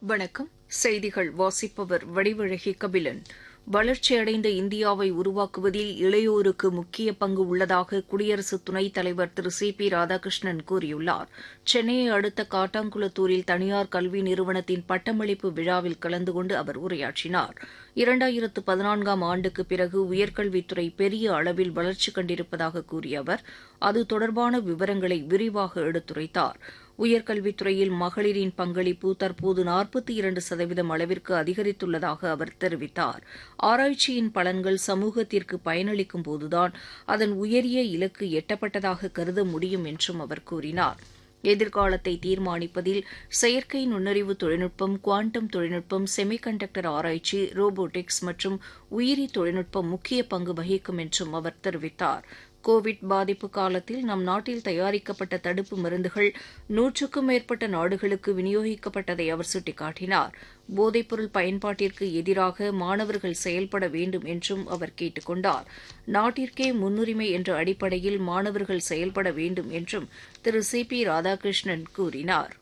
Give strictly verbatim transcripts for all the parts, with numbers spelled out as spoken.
வணக்கம். செய்திகள் வாசிப்பவர் வடிவழகி கபிலன். வளர்ச்சியடைந்த இந்தியாவை உருவாக்குவதில் இளையோருக்கு முக்கிய பங்கு உள்ளதாக குடியரசு துணைத் தலைவர் திரு சி பி ராதாகிருஷ்ணன் கூறியுள்ளார். சென்னையை அடுத்த காட்டாங்குளத்தூரில் தனியார் கல்வி நிறுவனத்தின் பட்டமளிப்பு விழாவில் கலந்து கொண்டு அவர் உரையாற்றினார். இரண்டாயிரத்து பதினான்காம் ஆண்டுக்கு பிறகு உயர்கல்வித்துறை பெரிய அளவில் வளர்ச்சி கண்டிருப்பதாக கூறிய அவர் அது தொடர்பான விவரங்களை விரிவாக எடுத்துரைத்தார். உயர்கல்வித்துறையில் மகளிரின் பங்களிப்பு தற்போது நாற்பத்தி இரண்டு சதவீதம் அளவிற்கு அதிகரித்துள்ளதாக அவர் தெரிவித்தார். ஆராய்ச்சியின் பலன்கள் சமூகத்திற்கு பயனளிக்கும் போதுதான் அதன் உயரிய இலக்கு எட்டப்பட்டதாக கருத முடியும் என்றும் அவர் கூறினார். எதிர்காலத்தை தீர்மானிப்பதில் செயற்கை நுண்ணறிவு தொழில்நுட்பம், குவாண்டம் தொழில்நுட்பம், செமிகண்டக்டர் ஆராய்ச்சி, ரோபோட்டிக்ஸ் மற்றும் உயிரி தொழில்நுட்பம் முக்கிய பங்கு வகிக்கும் என்றும் அவர் தெரிவித்தார். கோவிட் பாதிப்பு காலத்தில் நம் நாட்டில் தயாரிக்கப்பட்ட தடுப்பு மருந்துகள் நூற்றுக்கும் மேற்பட்ட நாடுகளுக்கு விநியோகிக்கப்பட்டதை அவர் சுட்டிக்காட்டினார். போதைப்பொருள் பயன்பாட்டிற்கு எதிராக மாணவர்கள் செயல்பட வேண்டும் என்றும் அவர் கேட்டுக் கொண்டார். நாட்டிற்கே முன்னுரிமை என்ற அடிப்படையில் மாணவர்கள் செயல்பட வேண்டும் என்றும் திரு சி பி ராதாகிருஷ்ணன் கூறினார்.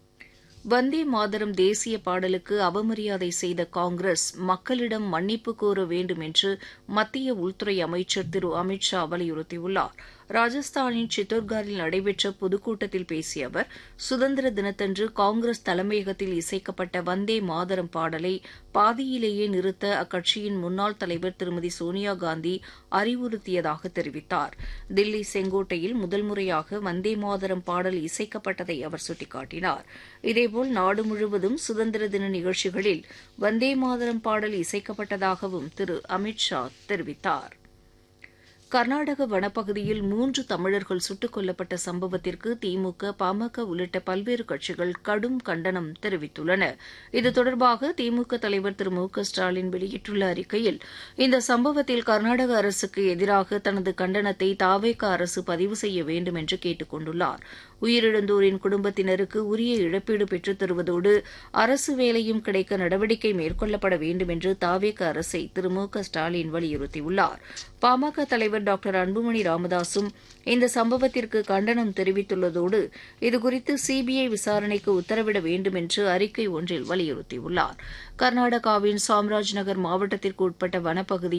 வந்தே மாதரம் தேசிய பாடலுக்கு அவமரியாதை செய்த காங்கிரஸ் மக்களிடம் மன்னிப்பு கோர வேண்டும் என்று மத்திய உள்துறை அமைச்சர் திரு அமித் ஷா வலியுறுத்தியுள்ளார். ராஜஸ்தானின் சித்தோர்கரில் நடைபெற்ற பொதுக்கூட்டத்தில் பேசிய அவர் சுதந்திர தினத்தன்று காங்கிரஸ் தலைமையகத்தில் இசைக்கப்பட்ட வந்தே மாதரம் பாடலை பாதியிலேயே நிறுத்த அக்கட்சியின் முன்னாள் தலைவர் திருமதி சோனியா காந்தி அறிவுறுத்தியதாக தெரிவித்தார். தில்லி செங்கோட்டையில் முதல் முறையாக வந்தே மாதரம் பாடல் இசைக்கப்பட்டதை அவர் சுட்டிக்காட்டினார். இதேபோல் நாடு முழுவதும் சுதந்திர தின நிகழ்ச்சிகளில் வந்தே மாதரம் பாடல் இசைக்கப்பட்டதாகவும் திரு அமித் ஷா தெரிவித்தார். கர்நாடக வனப்பகுதியில் மூன்று தமிழர்கள் சுட்டுக் கொல்லப்பட்ட சம்பவத்திற்கு திமுக, பாமக உள்ளிட்ட பல்வேறு கட்சிகள் கடும் கண்டனம் தெரிவித்துள்ளன. இது தொடர்பாக திமுக தலைவர் திரு மு க ஸ்டாலின் வெளியிட்டுள்ள அறிக்கையில் இந்த சம்பவத்தில் கர்நாடக அரசுக்கு எதிராக தனது கண்டனத்தை தாவேகா அரசு பதிவு செய்ய வேண்டும் என்று கேட்டுக் கொண்டுள்ளார். உயிரிழந்தோரின் குடும்பத்தினருக்கு உரிய இழப்பீடு பெற்றுத் தருவதோடு அரசு வேலையும் கிடைக்க நடவடிக்கை மேற்கொள்ளப்பட வேண்டும் என்று தாவேகா அரசை திரு மு க ஸ்டாலின் வலியுறுத்தியுள்ளார். பாமக தலைவர் டாக்டர் அன்புமணி ராமதாசும் இந்த சம்பவத்திற்கு கண்டனம் தெரிவித்துள்ளதோடு இதுகுறித்து சிபிஐ விசாரணைக்கு உத்தரவிட வேண்டும் என்று அறிக்கை ஒன்றில் வலியுறுத்தியுள்ளார். கர்நாடகாவின் சாம்ராஜ் நகர் மாவட்டத்திற்கு உட்பட்ட வனப்பகுதி